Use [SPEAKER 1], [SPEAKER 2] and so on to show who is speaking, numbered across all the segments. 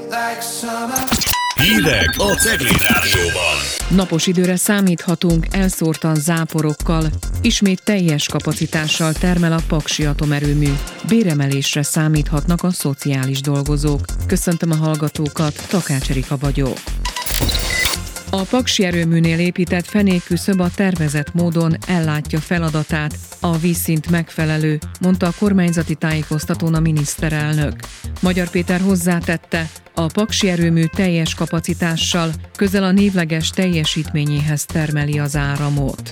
[SPEAKER 1] Hírek a Cegléd Rádióban.
[SPEAKER 2] Napos időre számíthatunk elszórtan záporokkal. Ismét teljes kapacitással termel a Paksi atomerőmű. Béremelésre számíthatnak a szociális dolgozók. Köszöntöm a hallgatókat, Takács Erika vagyok. A Paksi erőműnél épített fenékküszöb a tervezett módon ellátja feladatát, a vízszint megfelelő, mondta a kormányzati tájékoztatón a miniszterelnök. Magyar Péter hozzátette, a Paksi erőmű teljes kapacitással közel a névleges teljesítményéhez termeli az áramot.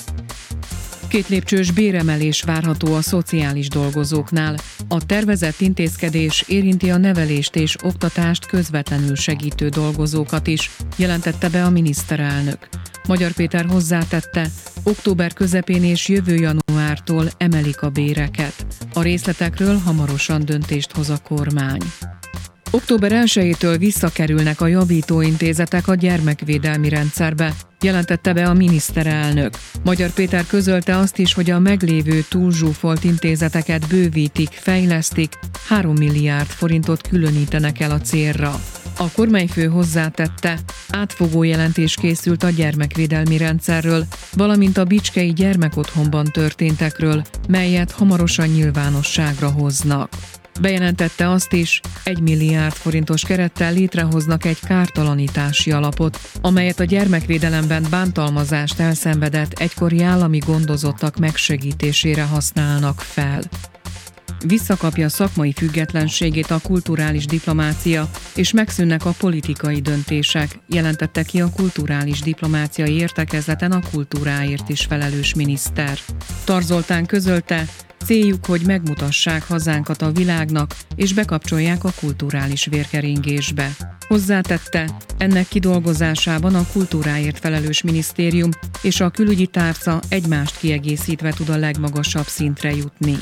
[SPEAKER 2] 2 lépcsős béremelés várható a szociális dolgozóknál. A tervezett intézkedés érinti a nevelést és oktatást közvetlenül segítő dolgozókat is, jelentette be a miniszterelnök. Magyar Péter hozzátette, október közepén és jövő januártól emelik a béreket. A részletekről hamarosan döntést hoz a kormány. Október 1-től visszakerülnek a javítóintézetek a gyermekvédelmi rendszerbe, jelentette be a miniszterelnök. Magyar Péter közölte azt is, hogy a meglévő túlzsúfolt intézeteket bővítik, fejlesztik, 3 milliárd forintot különítenek el a célra. A kormányfő hozzátette, átfogó jelentés készült a gyermekvédelmi rendszerről, valamint a bicskei gyermekotthonban történtekről, melyet hamarosan nyilvánosságra hoznak. Bejelentette azt is, 1 milliárd forintos kerettel létrehoznak egy kártalanítási alapot, amelyet a gyermekvédelemben bántalmazást elszenvedett egykori állami gondozottak megsegítésére használnak fel. Visszakapja szakmai függetlenségét a kulturális diplomácia, és megszűnnek a politikai döntések, jelentette ki a kulturális diplomáciai értekezleten a kultúráért is felelős miniszter. Tarz Zoltán közölte, céljuk, hogy megmutassák hazánkat a világnak, és bekapcsolják a kulturális vérkeringésbe. Hozzátette, ennek kidolgozásában a kultúráért felelős minisztérium és a külügyi tárca egymást kiegészítve tud a legmagasabb szintre jutni.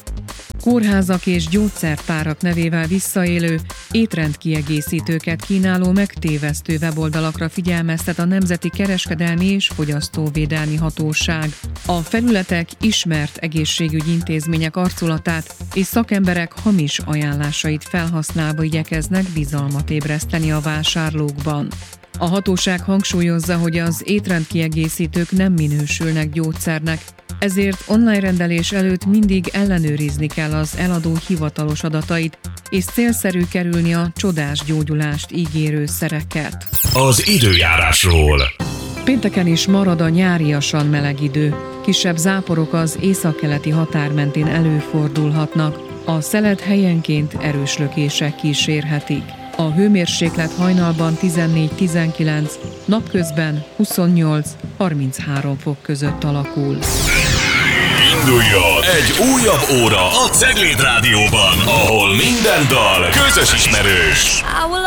[SPEAKER 2] Kórházak és gyógyszertárak nevével visszaélő, étrendkiegészítőket kínáló megtévesztő weboldalakra figyelmeztet a Nemzeti Kereskedelmi és Fogyasztóvédelmi Hatóság. A felületek ismert egészségügyi intézmények arculatát és szakemberek hamis ajánlásait felhasználva igyekeznek bizalmat ébreszteni a vásárlókban. A hatóság hangsúlyozza, hogy az étrendkiegészítők nem minősülnek gyógyszernek, ezért online rendelés előtt mindig ellenőrizni kell az eladó hivatalos adatait, és célszerű kerülni a csodás gyógyulást ígérő szereket.
[SPEAKER 1] Az időjárásról.
[SPEAKER 2] Pénteken is marad a nyáriasan meleg idő. Kisebb záporok az északkeleti határ mentén előfordulhatnak. A szelet helyenként erős lökések kísérhetik. A hőmérséklet hajnalban 14-19, napközben 28-33 fok között alakul.
[SPEAKER 1] Induljon egy újabb óra a Cegléd Rádióban, ahol minden dal közös ismerős.